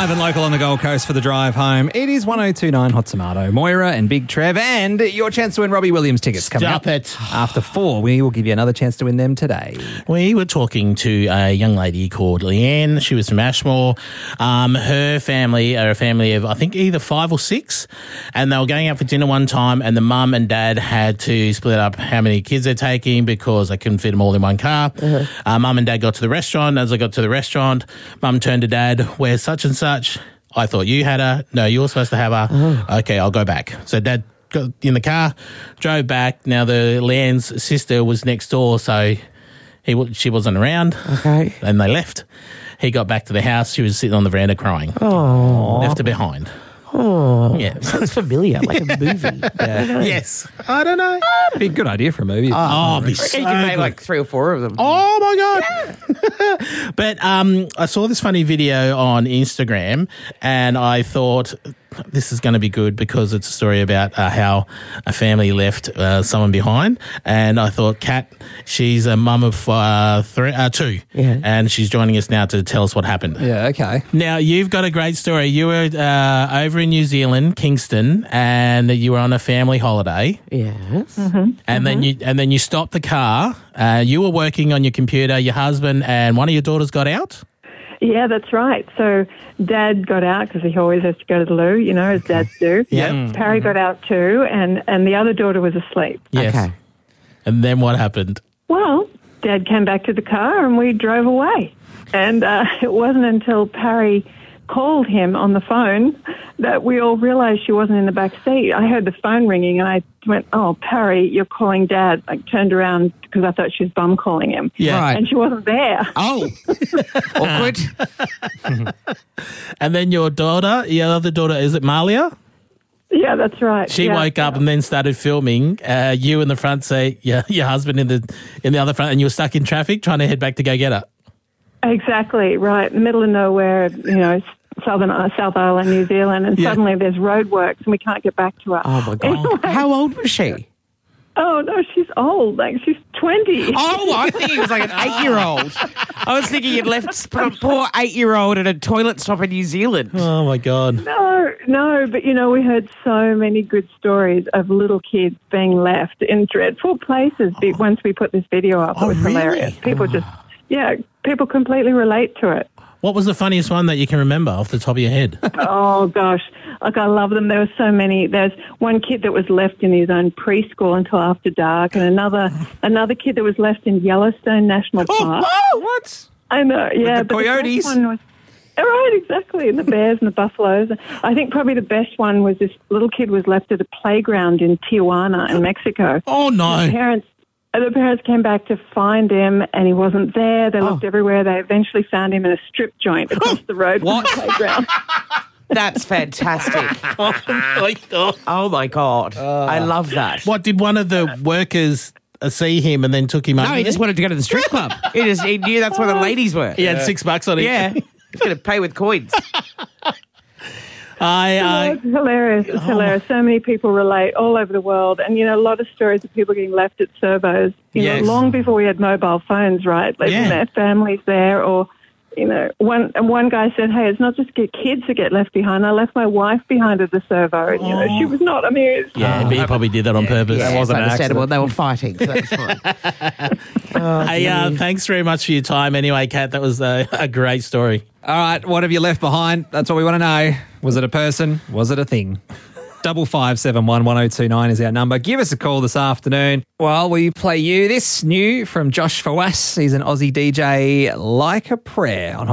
Live and local on the Gold Coast for the drive home. It is 1029 Hot Tomato. Moira and Big Trev, and your chance to win Robbie Williams tickets coming up. Stop it. After 4, we will give you another chance to win them today. We were talking to a young lady called Leanne. She was from Ashmore. Her family are a family of, I think, either 5 or 6, and they were going out for dinner one time, and the mum and dad had to split up how many kids they're taking because they couldn't fit them all in one car. Mum and dad got to the restaurant. As they got to the restaurant, mum turned to dad, "Where's such and such? I thought you had her. No, you were supposed to have her. Okay, I'll go back." So dad got in the car, drove back. Now the Leanne's sister was next door, so she wasn't around. Okay. And they left. He got back to the house. She was sitting on the veranda crying. Oh. Left her behind. Oh. Yeah. Sounds familiar, like a movie. Yes. I don't know. Be a good idea for a movie. Oh, it'd be I so reckon you can make good. like 3 or 4 of them. Oh, my God. But I saw this funny video on Instagram and I thought this is going to be good because it's a story about how a family left someone behind. And I thought, Kat, she's a mum of 2. Yeah. And she's joining us now to tell us what happened. Yeah, okay. Now, you've got a great story. You were over in New Zealand, Kingston, and you were on a family holiday. Yes. And then you stopped the car. You were working on your computer. Your husband and one of your daughters got out. Yeah, that's right. So Dad got out because he always has to go to the loo, you know, as dads do. Yeah. Parry got out too, and the other daughter was asleep. Yes. Okay. And then what happened? Well, Dad came back to the car and we drove away. And it wasn't until Parry called him on the phone that we all realised she wasn't in the back seat. I heard the phone ringing and I went, "Oh, Parry, you're calling Dad." I turned around because I thought she was bum calling him. Yeah. Right. And she wasn't there. Oh. Awkward. And then your other daughter, is it Malia? Yeah, that's right. She Yeah. woke up and then started filming you in the front seat, your husband in the other front, and you were stuck in traffic trying to head back to go get her. Exactly, right. In the middle of nowhere, you know, South Island, New Zealand, and Yeah. suddenly there's roadworks and we can't get back to her. Oh, my God. Anyway, How old was she? oh, no, she's old. Like, she's 20. Oh, I think it was like an 8-year-old. I was thinking you'd left a poor 8-year-old at a toilet stop in New Zealand. Oh, my God. No, but, you know, we heard so many good stories of little kids being left in dreadful places once we put this video up. It was hilarious. People people completely relate to it. What was the funniest one that you can remember off the top of your head? Oh, gosh. Like, I love them. There were so many. There's one kid that was left in his own preschool until after dark, and another kid that was left in Yellowstone National Park. Oh, what? I know, yeah. the but coyotes. best one was, right, exactly, and the bears and the buffaloes. I think probably the best one was this little kid was left at a playground in Tijuana in Mexico. Oh, no. The parents came back to find him, and he wasn't there. They looked everywhere. They eventually found him in a strip joint across the road from the playground. That's fantastic. Oh, my God. Oh, my God. I love that. What, did one of the workers see him and then took him No, he just wanted to go to the strip club. He knew that's where the ladies were. He had $6 on him. Yeah. He's going to pay with coins. It's hilarious. It's hilarious. So many people relate all over the world. And, you know, a lot of stories of people getting left at servos, you know, long before we had mobile phones, right? Leaving their families there or, you know, one guy said, "Hey, it's not just kids that get left behind. I left my wife behind at the servo." And, you know, she was not amused. Yeah, but he probably did that on purpose. Yeah, That wasn't an understandable. accident. They were fighting, so that's fine. Hey, thanks very much for your time anyway, Kat. That was a great story. All right, what have you left behind? That's what we want to know. Was it a person? Was it a thing? 5571 1029 is our number. Give us a call this afternoon. Well, we play you this new from Josh Fawaz. He's an Aussie DJ, Like a Prayer on